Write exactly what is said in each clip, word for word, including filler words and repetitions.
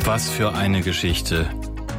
Was für eine Geschichte.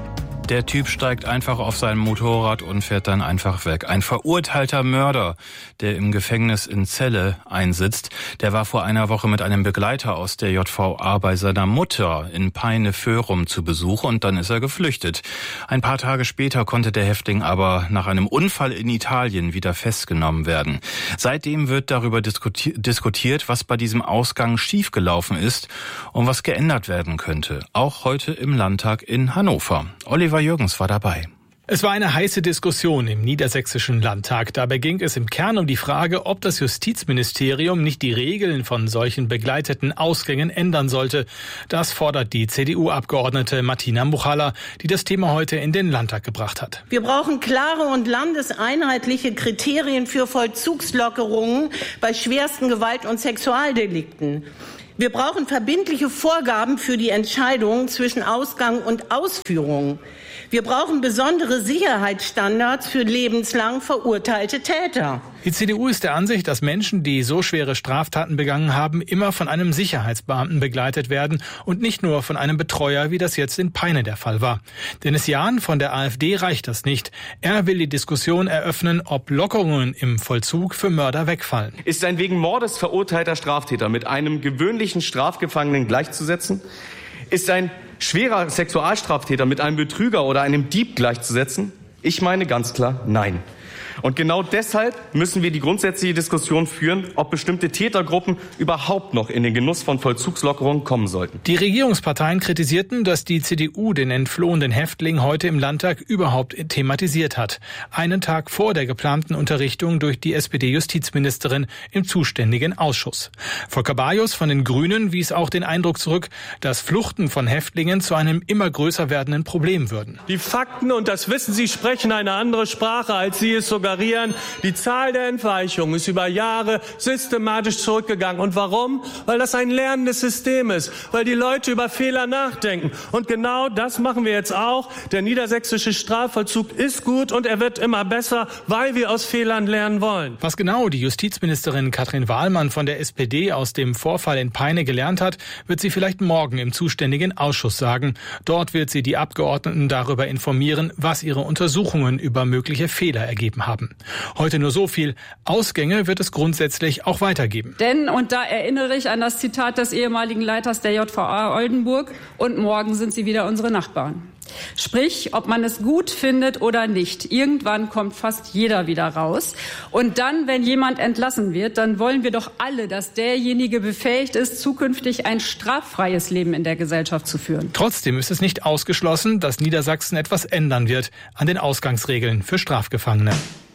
Der Typ steigt einfach auf sein Motorrad und fährt dann einfach weg. Ein verurteilter Mörder, der im Gefängnis in Celle einsitzt, der war vor einer Woche mit einem Begleiter aus der J V A bei seiner Mutter in Peine-Föhrum zu Besuch und dann ist er geflüchtet. Ein paar Tage später konnte der Häftling aber nach einem Unfall in Italien wieder festgenommen werden. Seitdem wird darüber diskuti- diskutiert, was bei diesem Ausgang schiefgelaufen ist und was geändert werden könnte. Auch heute im Landtag in Hannover. Oliver Jürgens war dabei. Es war eine heiße Diskussion im Niedersächsischen Landtag. Dabei ging es im Kern um die Frage, ob das Justizministerium nicht die Regeln von solchen begleiteten Ausgängen ändern sollte. Das fordert die C D U-Abgeordnete Martina Muchala, die das Thema heute in den Landtag gebracht hat. Wir brauchen klare und landeseinheitliche Kriterien für Vollzugslockerungen bei schwersten Gewalt- und Sexualdelikten. Wir brauchen verbindliche Vorgaben für die Entscheidung zwischen Ausgang und Ausführung. Wir brauchen besondere Sicherheitsstandards für lebenslang verurteilte Täter. Die C D U ist der Ansicht, dass Menschen, die so schwere Straftaten begangen haben, immer von einem Sicherheitsbeamten begleitet werden und nicht nur von einem Betreuer, wie das jetzt in Peine der Fall war. Dennis Jahn von der AfD reicht das nicht. Er will die Diskussion eröffnen, ob Lockerungen im Vollzug für Mörder wegfallen. Ist ein wegen Mordes verurteilter Straftäter mit einem gewöhnlichen Strafgefangenen gleichzusetzen? Ist ein schwerer Sexualstraftäter mit einem Betrüger oder einem Dieb gleichzusetzen? Ich meine ganz klar, nein. Und genau deshalb müssen wir die grundsätzliche Diskussion führen, ob bestimmte Tätergruppen überhaupt noch in den Genuss von Vollzugslockerungen kommen sollten. Die Regierungsparteien kritisierten, dass die C D U den entflohenen Häftling heute im Landtag überhaupt thematisiert hat. Einen Tag vor der geplanten Unterrichtung durch die S P D-Justizministerin im zuständigen Ausschuss. Volker Bajus von den Grünen wies auch den Eindruck zurück, dass Fluchten von Häftlingen zu einem immer größer werdenden Problem würden. Die Fakten, und das wissen Sie, sprechen eine andere Sprache, als Sie es sogar Die Zahl der Entweichungen ist über Jahre systematisch zurückgegangen. Und warum? Weil das ein lernendes System ist, weil die Leute über Fehler nachdenken. Und genau das machen wir jetzt auch. Der niedersächsische Strafvollzug ist gut und er wird immer besser, weil wir aus Fehlern lernen wollen. Was genau die Justizministerin Katrin Wahlmann von der S P D aus dem Vorfall in Peine gelernt hat, wird sie vielleicht morgen im zuständigen Ausschuss sagen. Dort wird sie die Abgeordneten darüber informieren, was ihre Untersuchungen über mögliche Fehler ergeben haben. Heute nur so viel. Ausgänge wird es grundsätzlich auch weitergeben. Denn, und da erinnere ich an das Zitat des ehemaligen Leiters der J V A Oldenburg, und morgen sind sie wieder unsere Nachbarn. Sprich, ob man es gut findet oder nicht, irgendwann kommt fast jeder wieder raus. Und dann, wenn jemand entlassen wird, dann wollen wir doch alle, dass derjenige befähigt ist, zukünftig ein straffreies Leben in der Gesellschaft zu führen. Trotzdem ist es nicht ausgeschlossen, dass Niedersachsen etwas ändern wird an den Ausgangsregeln für Strafgefangene.